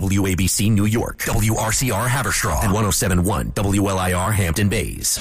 WABC New York, WRCR Haverstraw, and 107.1 WLIR Hampton Bays.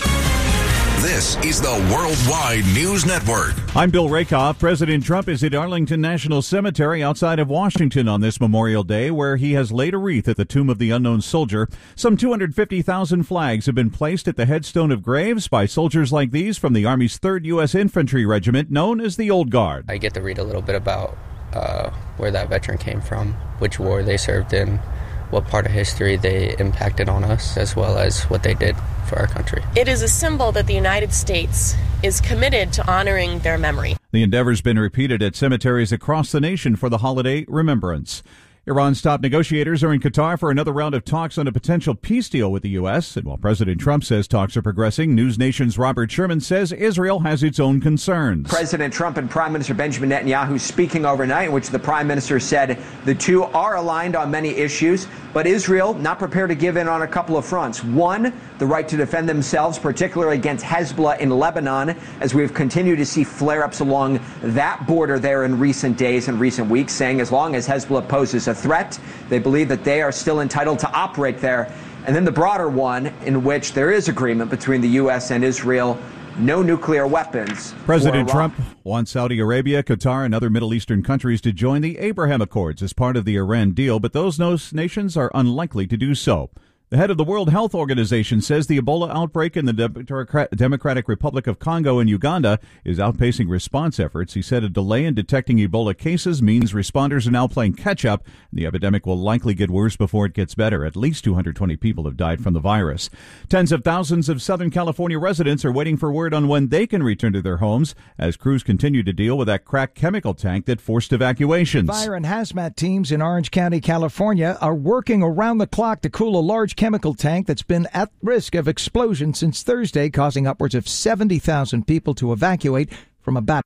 This is the Worldwide News Network. I'm Bill Rakoff. President Trump is at Arlington National Cemetery outside of Washington on this Memorial Day, where he has laid a wreath at the tomb of the unknown soldier. Some 250,000 flags have been placed at the headstone of graves by soldiers like these from the Army's 3rd U.S. Infantry Regiment, known as the Old Guard. I get to read a little bit about where that veteran came from, which war they served in, what part of history they impacted on us, as well as what they did for our country. It is a symbol that the United States is committed to honoring their memory. The endeavor's been repeated at cemeteries across the nation for the holiday remembrance. Iran's top negotiators are in Qatar for another round of talks on a potential peace deal with the U.S. And while President Trump says talks are progressing, News Nation's Robert Sherman says Israel has its own concerns. President Trump and Prime Minister Benjamin Netanyahu speaking overnight, in which the Prime Minister said the two are aligned on many issues, but Israel not prepared to give in on a couple of fronts. One, the right to defend themselves, particularly against Hezbollah in Lebanon, as we've continued to see flare-ups along that border there in recent days and recent weeks, saying as long as Hezbollah poses a threat, they believe that they are still entitled to operate there. And then the broader one, in which there is agreement between the U.S. and Israel, no nuclear weapons. President Trump wants Saudi Arabia, Qatar, and other Middle Eastern countries to join the Abraham Accords as part of the Iran deal, but those nations are unlikely to do so. The head of the World Health Organization says the Ebola outbreak in the Democratic Republic of Congo and Uganda is outpacing response efforts. He said a delay in detecting Ebola cases means responders are now playing catch-up. The epidemic will likely get worse before it gets better. At least 220 people have died from the virus. Tens of thousands of Southern California residents are waiting for word on when they can return to their homes as crews continue to deal with that cracked chemical tank that forced evacuations. Fire and hazmat teams in Orange County, California are working around the clock to cool a large chemical tank that's been at risk of explosion since Thursday, causing upwards of 70,000 people to evacuate from about.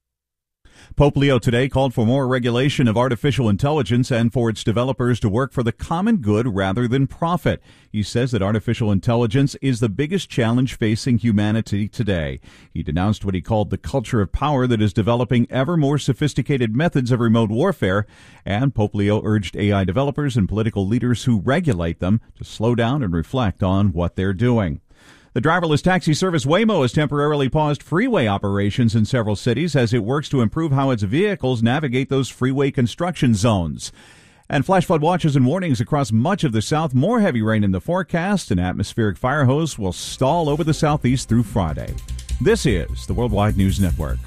Pope Leo today called for more regulation of artificial intelligence and for its developers to work for the common good rather than profit. He says that artificial intelligence is the biggest challenge facing humanity today. He denounced what he called the culture of power that is developing ever more sophisticated methods of remote warfare, and Pope Leo urged AI developers and political leaders who regulate them to slow down and reflect on what they're doing. The driverless taxi service Waymo has temporarily paused freeway operations in several cities as it works to improve how its vehicles navigate those freeway construction zones. And flash flood watches and warnings across much of the South. More heavy rain in the forecast. An atmospheric fire hose will stall over the Southeast through Friday. This is the Worldwide News Network.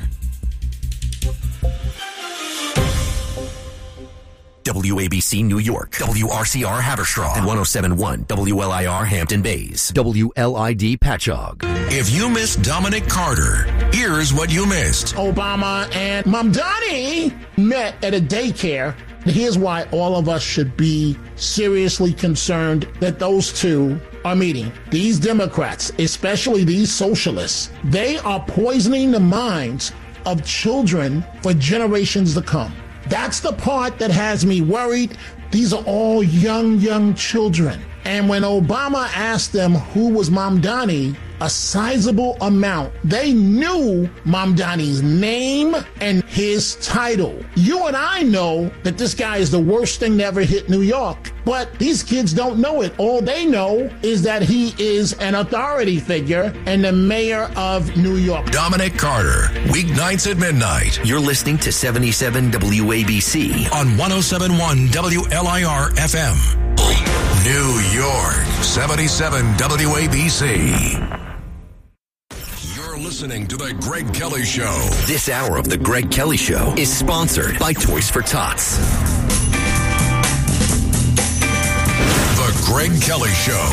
WABC New York, WRCR Haverstraw, and 107.1 WLIR Hampton Bays, WLID Patchogue. If you missed Dominic Carter, here's what you missed. Obama and Mamdani met at a daycare. Here's why all of us should be seriously concerned that those two are meeting. These Democrats, especially these socialists, they are poisoning the minds of children for generations to come. That's the part that has me worried. These are all young children. And when Obama asked them who was Mamdani, a sizable amount, they knew Mamdani's name and his title. You and I know that this guy is the worst thing to ever hit New York, but these kids don't know it. All they know is that he is an authority figure and the mayor of New York. Dominic Carter, weeknights at midnight. You're listening to 77 WABC on 107.1 WLIR FM. New York, 77 WABC. You're listening to The Greg Kelly Show. This hour of The Greg Kelly Show is sponsored by Toys for Tots. The Greg Kelly Show.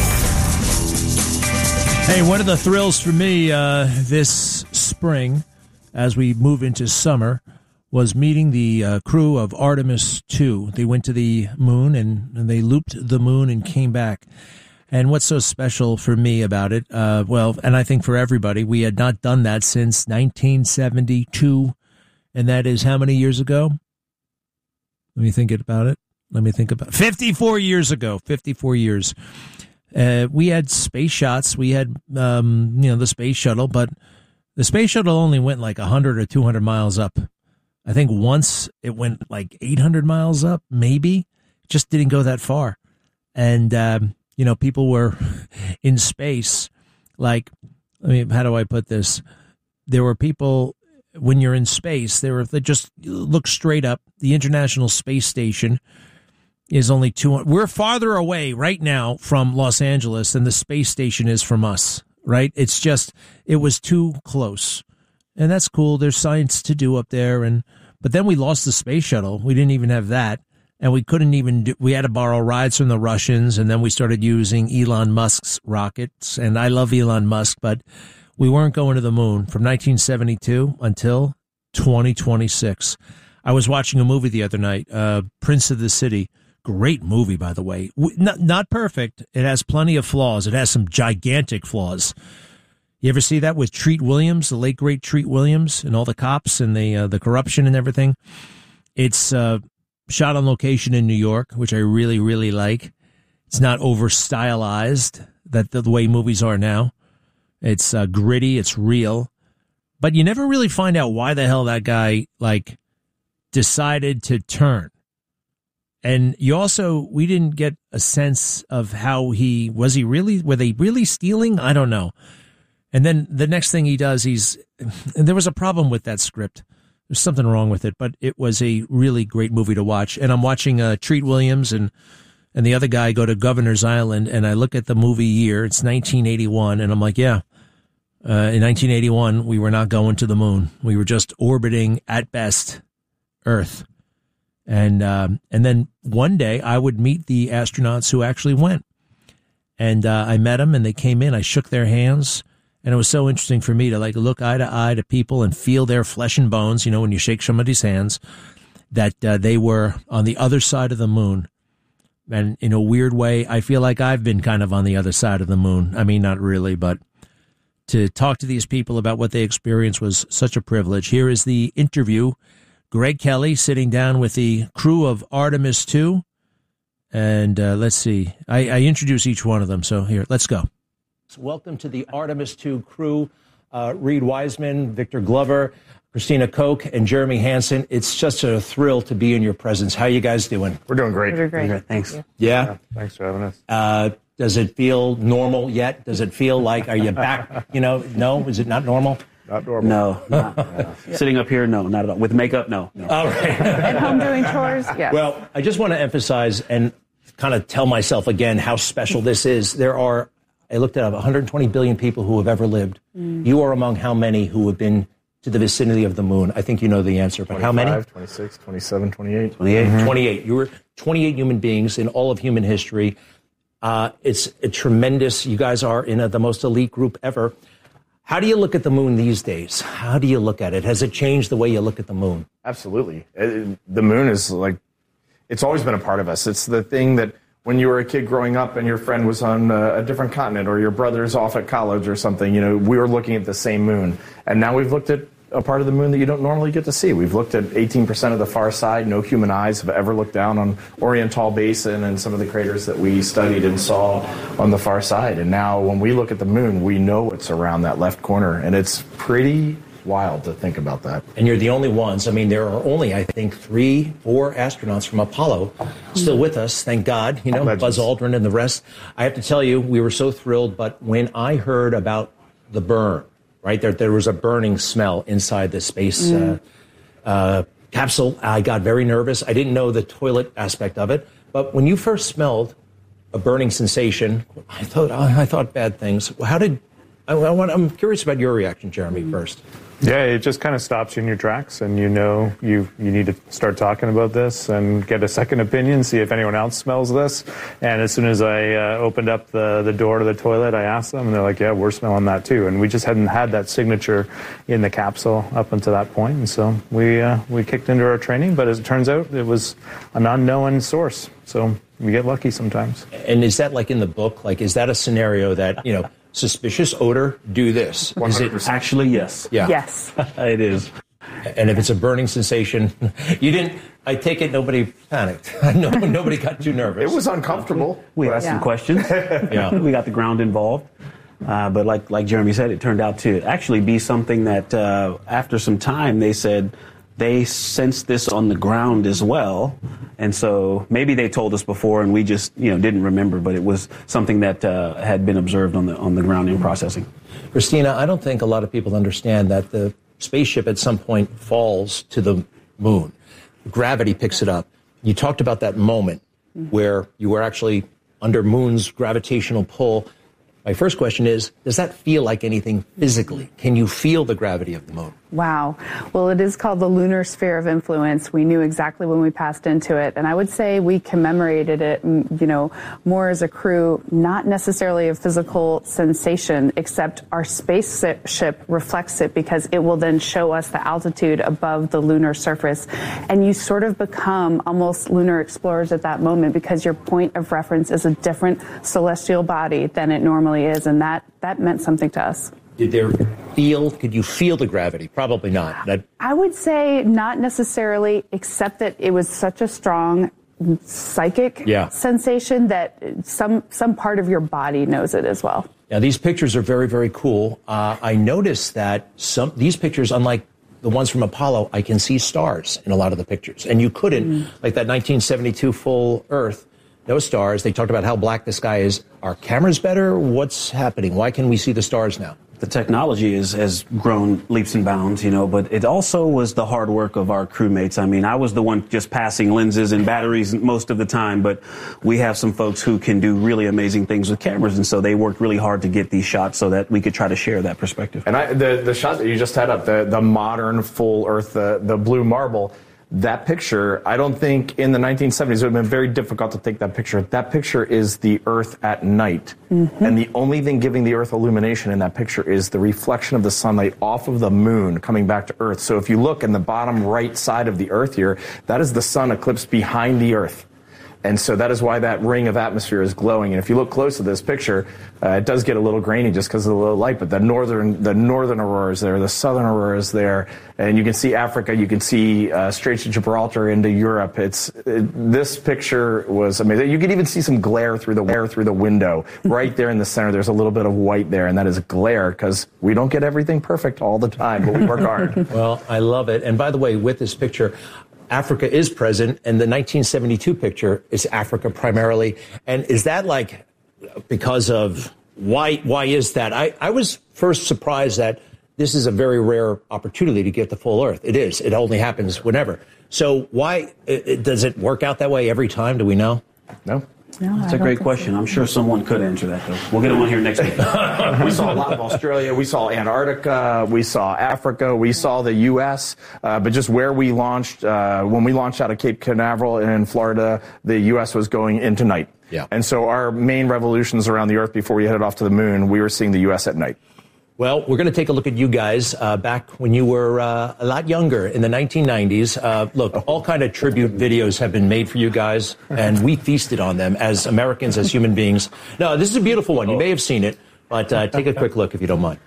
Hey, one of the thrills for me this spring, as we move into summer, was meeting the crew of Artemis 2. They went to the moon and they looped the moon and came back. And what's so special for me about it, and I think for everybody, we had not done that since 1972, and that is how many years ago? Let me think about it. 54 years ago, 54 years. We had space shots. We had, the space shuttle, but the space shuttle only went like 100 or 200 miles up. I think once it went like 800 miles up, maybe. Just didn't go that far. And, people were in space. Like, how do I put this? There were people, when you're in space, they just look straight up. The International Space Station is only 200. We're farther away right now from Los Angeles than the space station is from us, right? It was too close. And that's cool. There's science to do up there. But then we lost the space shuttle. We didn't even have that. And we couldn't even we had to borrow rides from the Russians. And then we started using Elon Musk's rockets. And I love Elon Musk, but we weren't going to the moon from 1972 until 2026. I was watching a movie the other night, Prince of the City. Great movie, by the way. Not perfect. It has plenty of flaws. It has some gigantic flaws. You ever see that with Treat Williams, the late great Treat Williams, and all the cops and the corruption and everything? It's shot on location in New York, which I really, really like. It's not over stylized the way movies are now. It's gritty. It's real. But you never really find out why the hell that guy decided to turn. And we didn't get a sense of were they really stealing? I don't know. And then the next thing he does, there was a problem with that script. There's something wrong with it, but it was a really great movie to watch. And I'm watching Treat Williams and the other guy go to Governor's Island, and I look at the movie year. It's 1981, and I'm like, yeah. In 1981, we were not going to the moon. We were just orbiting, at best, Earth. And then one day I would meet the astronauts who actually went. And I met them, and they came in. I shook their hands. And it was so interesting for me to look eye to eye to people and feel their flesh and bones, when you shake somebody's hands, that they were on the other side of the moon. And in a weird way, I feel like I've been kind of on the other side of the moon. I mean, not really, but to talk to these people about what they experienced was such a privilege. Here is the interview. Greg Kelly sitting down with the crew of Artemis II. And let's see. I introduce each one of them. So here, let's go. Welcome to the Artemis II crew. Reed Wiseman, Victor Glover, Christina Koch, and Jeremy Hansen. It's just a thrill to be in your presence. How are you guys doing? We're doing great. We're doing great. Thanks. Yeah? Thanks for having us. Does it feel normal yet? Does it feel like, are you back? No? Is it not normal? Not normal. No. Yeah. Sitting up here, no, not at all. With makeup, no. All right. At home doing chores, yes. Well, I just want to emphasize and kind of tell myself again how special this is. I looked at 120 billion people who have ever lived. You are among how many who have been to the vicinity of the moon? I think you know the answer, but how many? 26, 27, 28. 28. Mm-hmm. 28. You were 28 human beings in all of human history. It's a tremendous, you guys are in the most elite group ever. How do you look at the moon these days? How do you look at it? Has it changed the way you look at the moon? Absolutely. The moon is it's always been a part of us. It's the thing that when you were a kid growing up and your friend was on a different continent or your brother's off at college or something, we were looking at the same moon. And now we've looked at a part of the moon that you don't normally get to see. We've looked at 18% of the far side. No human eyes have ever looked down on Oriental Basin and some of the craters that we studied and saw on the far side. And now when we look at the moon, we know it's around that left corner. And it's pretty wild to think about that. And you're the only ones. I mean, there are only, I think, 3-4 astronauts from Apollo still with us, thank God, Legends. Buzz Aldrin and the rest. I have to tell you, we were so thrilled, but when I heard about the burn, right, there was a burning smell inside the space capsule, I got very nervous. I didn't know the toilet aspect of it, but when you first smelled a burning sensation, I thought bad things. I'm curious about your reaction, Jeremy, first. Yeah, it just kind of stops you in your tracks, and you need to start talking about this and get a second opinion, see if anyone else smells this. And as soon as I opened up the door to the toilet, I asked them, and they're like, yeah, we're smelling that too. And we just hadn't had that signature in the capsule up until that point. And so we kicked into our training, but as it turns out, it was an unknown source. So we get lucky sometimes. And is that like in the book? Like, is that a scenario that, suspicious odor, do this? 100%. Is it actually? Yes. Yeah. Yes, it is. And if it's a burning sensation, I take it nobody panicked. Nobody got too nervous. It was uncomfortable. We asked some questions. Yeah. We got the ground involved. But like Jeremy said, it turned out to actually be something that after some time they said, they sensed this on the ground as well. And so maybe they told us before and we just, didn't remember, but it was something that had been observed on the ground in processing. Christina, I don't think a lot of people understand that the spaceship at some point falls to the moon. Gravity picks it up. You talked about that moment where you were actually under moon's gravitational pull. My first question is, does that feel like anything physically? Can you feel the gravity of the moon? Wow. Well, it is called the lunar sphere of influence. We knew exactly when we passed into it. And I would say we commemorated it, more as a crew, not necessarily a physical sensation, except our spaceship reflects it because it will then show us the altitude above the lunar surface. And you sort of become almost lunar explorers at that moment because your point of reference is a different celestial body than it normally is. And that meant something to us. Could you feel the gravity? Probably not. I would say not necessarily, except that it was such a strong psychic sensation that some part of your body knows it as well. Now, these pictures are very, very cool. I noticed that these pictures, unlike the ones from Apollo, I can see stars in a lot of the pictures. And you couldn't, like that 1972 full Earth, no stars. They talked about how black the sky is. Are cameras better? What's happening? Why can we see the stars now? The technology has grown leaps and bounds, but it also was the hard work of our crewmates. I mean, I was the one just passing lenses and batteries most of the time, but we have some folks who can do really amazing things with cameras, and so they worked really hard to get these shots so that we could try to share that perspective. And the shot that you just had up, the modern full Earth, the blue marble, that picture, I don't think in the 1970s it would have been very difficult to take that picture. That picture is the Earth at night. And the only thing giving the Earth illumination in that picture is the reflection of the sunlight off of the moon coming back to Earth. So if you look in the bottom right side of the Earth here, that is the sun eclipsed behind the Earth. And so that is why that ring of atmosphere is glowing. And if you look close to this picture, it does get a little grainy just because of the low light, but the northern aurora is there, the southern aurora is there, and you can see Africa, you can see Straits of Gibraltar into Europe. This picture was amazing. You can even see some glare through the window. Right there in the center, there's a little bit of white there, and that is glare because we don't get everything perfect all the time, but we work hard. Well, I love it. And by the way, with this picture, Africa is present, and the 1972 picture is Africa primarily. And is that because of why is that? I was first surprised that this is a very rare opportunity to get the full Earth. It is. It only happens whenever. So why does it work out that way every time? Do we know? No. That's a great question. I'm sure someone could answer that, though. We'll get them on here next week. We saw a lot of Australia. We saw Antarctica. We saw Africa. We saw the U.S. But just where we launched, when we launched out of Cape Canaveral in Florida, the U.S. was going into night. Yeah. And so our main revolutions around the Earth before we headed off to the moon, we were seeing the U.S. at night. Well, we're going to take a look at you guys back when you were a lot younger in the 1990s. Look, all kind of tribute videos have been made for you guys, and we feasted on them as Americans, as human beings. No, this is a beautiful one. You may have seen it, but take a quick look if you don't mind.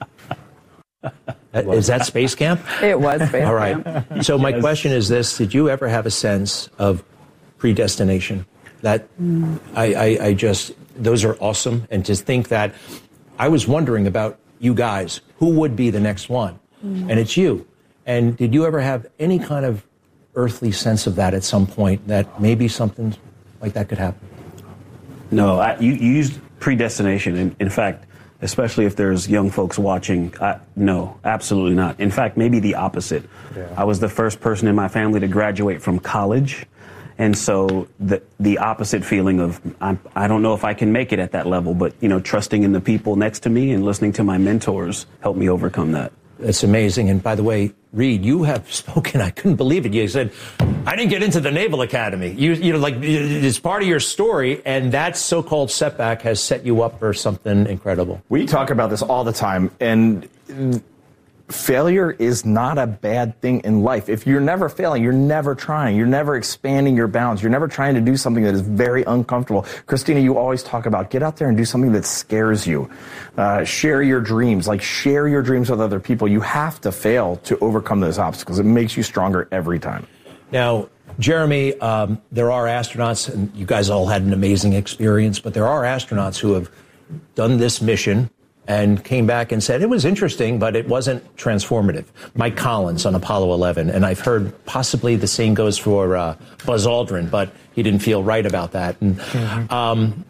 Is that Space Camp? It was Space Camp. All right. So my question is this. Did you ever have a sense of predestination? That I just, those are awesome. And to think that I was wondering about you guys, who would be the next one? And it's you. And did you ever have any kind of earthly sense of that at some point, that maybe something like that could happen? No, you used predestination. In fact, especially if there's young folks watching, no, absolutely not. In fact, maybe the opposite. Yeah. I was the first person in my family to graduate from college. And so the opposite feeling of, I don't know if I can make it at that level, but, trusting in the people next to me and listening to my mentors helped me overcome that. That's amazing. And by the way, Reed, you have spoken. I couldn't believe it. You said, I didn't get into the Naval Academy. It's part of your story, and that so-called setback has set you up for something incredible. We talk about this all the time, and failure is not a bad thing in life. If you're never failing, you're never trying, you're never expanding your bounds, you're never trying to do something that is very uncomfortable. Christina, you always talk about get out there and do something that scares you. Share your dreams, share your dreams with other people. You have to fail to overcome those obstacles. It makes you stronger every time. Now, Jeremy, there are astronauts, and you guys all had an amazing experience, but there are astronauts who have done this mission and came back and said it was interesting, but it wasn't transformative. Mike Collins on Apollo 11, and I've heard possibly the same goes for Buzz Aldrin, but he didn't feel right about that. And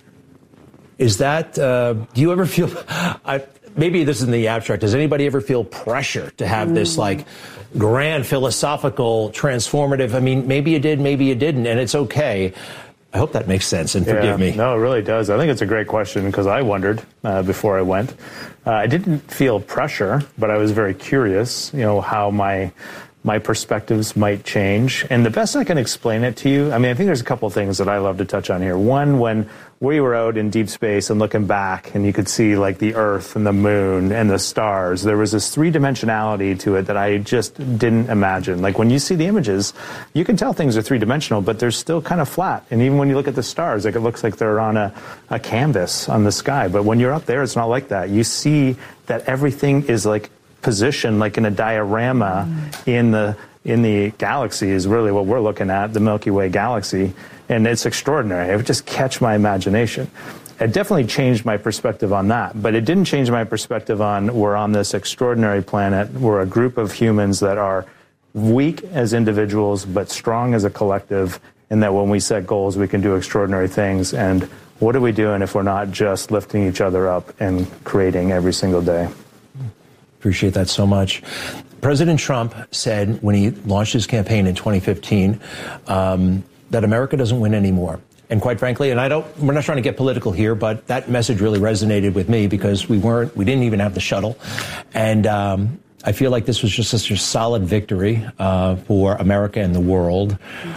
is that, do you ever feel, maybe this is in the abstract, does anybody ever feel pressure to have this like grand philosophical transformative? I mean, maybe you did, maybe you didn't, and it's okay. I hope that makes sense, and forgive me. No, it really does. I think it's a great question because I wondered before I went. I didn't feel pressure, but I was very curious, how my perspectives might change. And the best I can explain it to you, I mean, I think there's a couple of things that I love to touch on here. One, when we were out in deep space and looking back and you could see like the Earth and the moon and the stars, there was this three-dimensionality to it that I just didn't imagine. Like when you see the images, you can tell things are three-dimensional, but they're still kind of flat. And even when you look at the stars, like it looks like they're on a canvas on the sky. But when you're up there, it's not like that. You see that everything is like positioned like in a diorama in the galaxy is really what we're looking at, the Milky Way galaxy, and it's extraordinary. It would just catch my imagination. It definitely changed my perspective on that, but it didn't change my perspective on we're on this extraordinary planet. We're a group of humans that are weak as individuals but strong as a collective, and that when we set goals we can do extraordinary things. And what are we doing if we're not just lifting each other up and creating every single day? Appreciate that so much. President Trump said when he launched his campaign in 2015 that America doesn't win anymore. And quite frankly, and we're not trying to get political here, but that message really resonated with me because we didn't even have the shuttle. And I feel like this was just such a solid victory for America and the world.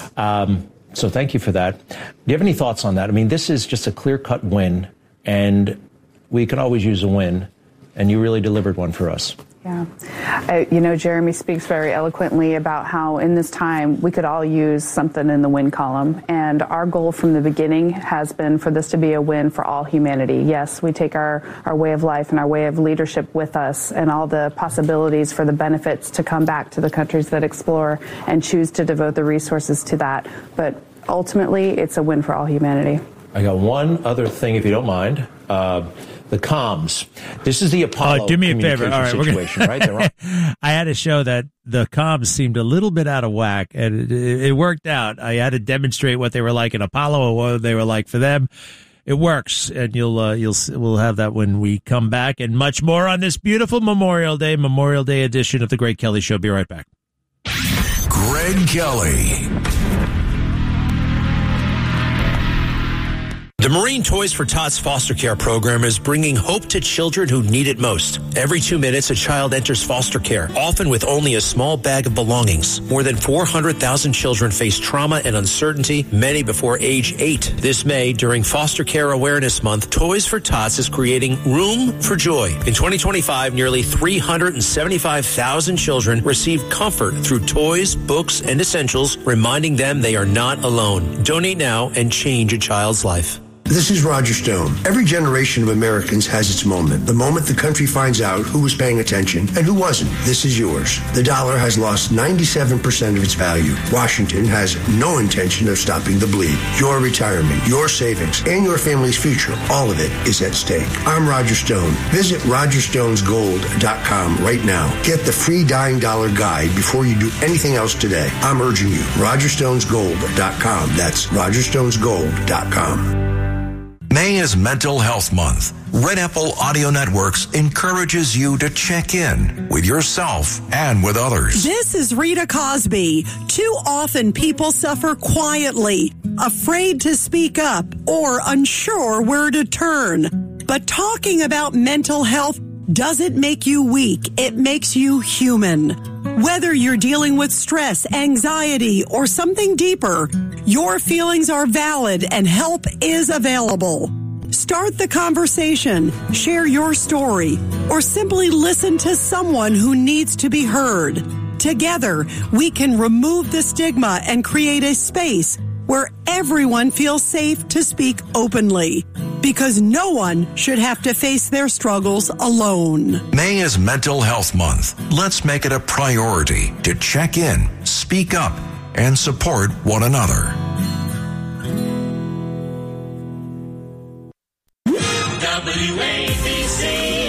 So thank you for that. Do you have any thoughts on that? I mean, this is just a clear-cut win, and we can always use a win. And you really delivered one for us. Yeah. Jeremy speaks very eloquently about how in this time we could all use something in the win column. And our goal from the beginning has been for this to be a win for all humanity. Yes, we take our way of life and our way of leadership with us and all the possibilities for the benefits to come back to the countries that explore and choose to devote the resources to that. But ultimately, it's a win for all humanity. I got one other thing, if you don't mind. The comms. This is the Apollo do me a favor. All right, situation, right? I had to show that the comms seemed a little bit out of whack, and it worked out. I had to demonstrate what they were like in Apollo and what they were like for them. It works, and we'll have that when we come back, and much more on this beautiful Memorial Day edition of the Greg Kelly Show. Be right back. Greg Kelly. The Marine Toys for Tots foster care program is bringing hope to children who need it most. Every 2 minutes, a child enters foster care, often with only a small bag of belongings. More than 400,000 children face trauma and uncertainty, many before age 8. This May, during Foster Care Awareness Month, Toys for Tots is creating Room for Joy. In 2025, nearly 375,000 children received comfort through toys, books, and essentials, reminding them they are not alone. Donate now and change a child's life. This is Roger Stone. Every generation of Americans has its moment. The moment the country finds out who was paying attention and who wasn't. This is yours. The dollar has lost 97% of its value. Washington has no intention of stopping the bleed. Your retirement, your savings, and your family's future, all of it is at stake. I'm Roger Stone. Visit RogerStonesGold.com right now. Get the free Dying Dollar Guide before you do anything else today. I'm urging you. RogerStonesGold.com. That's RogerStonesGold.com. May is Mental Health Month. Red Apple Audio Networks encourages you to check in with yourself and with others. This is Rita Cosby. Too often people suffer quietly, afraid to speak up or unsure where to turn. But talking about mental health doesn't make you weak. It makes you human. Whether you're dealing with stress, anxiety, or something deeper, your feelings are valid and help is available. Start the conversation, share your story, or simply listen to someone who needs to be heard. Together, we can remove the stigma and create a space where everyone feels safe to speak openly, because no one should have to face their struggles alone. May is Mental Health Month. Let's make it a priority to check in, speak up, and support one another. WABC.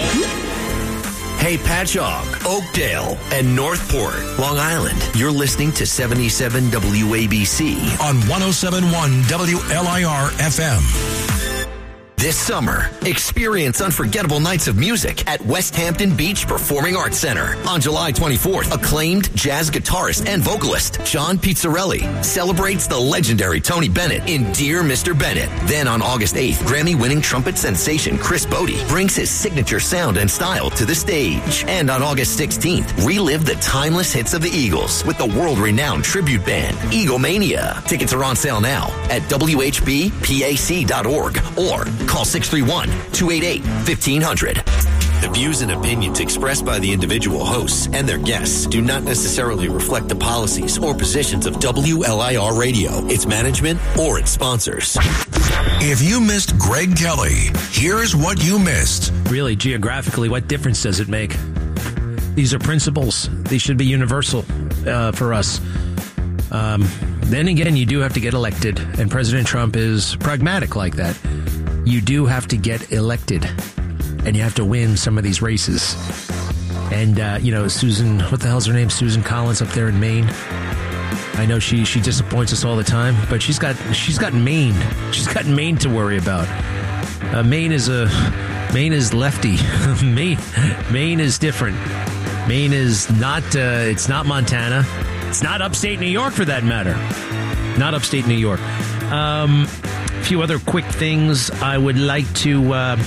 Hey, Patchogue, Oakdale, and Northport, Long Island. You're listening to 77 WABC on 107.1 WLIR FM. This summer, experience unforgettable nights of music at West Hampton Beach Performing Arts Center. On July 24th, acclaimed jazz guitarist and vocalist John Pizzarelli celebrates the legendary Tony Bennett in Dear Mr. Bennett. Then on August 8th, Grammy-winning trumpet sensation Chris Bodie brings his signature sound and style to the stage. And on August 16th, relive the timeless hits of the Eagles with the world-renowned tribute band Eaglemania. Tickets are on sale now at WHBPAC.org or call 631-288-1500. The views and opinions expressed by the individual hosts and their guests do not necessarily reflect the policies or positions of WLIR Radio, its management, or its sponsors. If you missed Greg Kelly, here's what you missed. Really, geographically, what difference does it make? These are principles. These should be universal for us. Then again, you do have to get elected, and President Trump is pragmatic like that. You do have to get elected, and you have to win some of these races. And, Susan, what the hell's her name? Susan Collins up there in Maine. I know she disappoints us all the time, but she's got Maine. She's got Maine to worry about. Maine is lefty. Maine is different. Maine is not, it's not Montana. It's not upstate New York, for that matter. Not upstate New York. A few other quick things I would like to...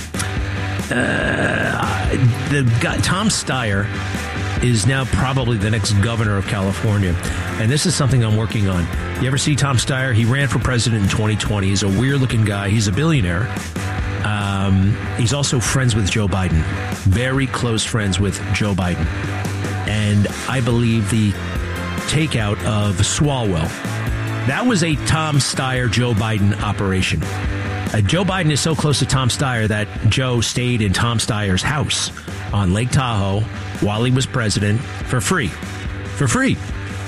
Tom Steyer is now probably the next governor of California. And this is something I'm working on. You ever see Tom Steyer? He ran for president in 2020. He's a weird-looking guy. He's a billionaire. He's also friends with Joe Biden. Very close friends with Joe Biden. And I believe the takeout of Swalwell, that was a Tom Steyer, Joe Biden operation. Joe Biden is so close to Tom Steyer that Joe stayed in Tom Steyer's house on Lake Tahoe while he was president for free. For free.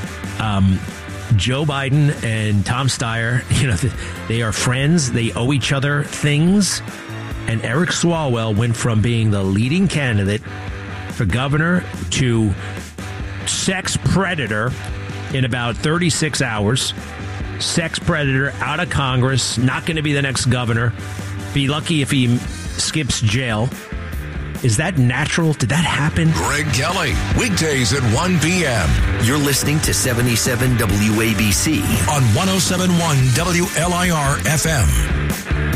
Joe Biden and Tom Steyer, they are friends. They owe each other things. And Eric Swalwell went from being the leading candidate for governor to sex predator in about 36 hours. Sex predator, out of Congress, not going to be the next governor. Be lucky if he skips jail. Is that natural? Did that happen? Greg Kelly, weekdays at 1 p.m. You're listening to 77 WABC on 107.1 WLIR FM.